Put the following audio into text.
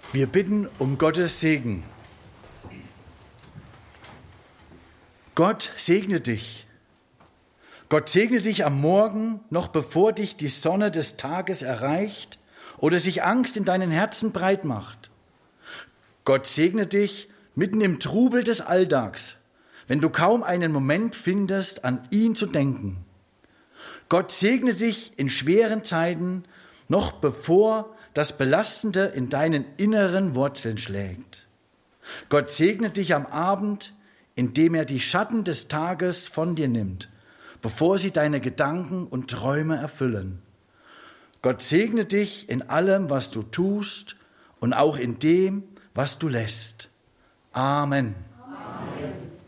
Wir bitten um Gottes Segen. Gott segne dich. Gott segne dich am Morgen, noch bevor dich die Sonne des Tages erreicht oder sich Angst in deinen Herzen breit macht. Gott segne dich mitten im Trubel des Alltags, wenn du kaum einen Moment findest, an ihn zu denken. Gott segne dich in schweren Zeiten, noch bevor das Belastende in deinen inneren Wurzeln schlägt. Gott segne dich am Abend, indem er die Schatten des Tages von dir nimmt, bevor sie deine Gedanken und Träume erfüllen. Gott segne dich in allem, was du tust und auch in dem, was du lässt. Amen.